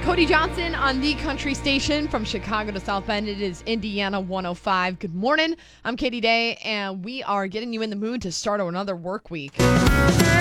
Cody Johnson on the country station from Chicago to South Bend. It is Indiana 105. Good morning. I'm Katie Day, and we are getting you in the mood to start another work week.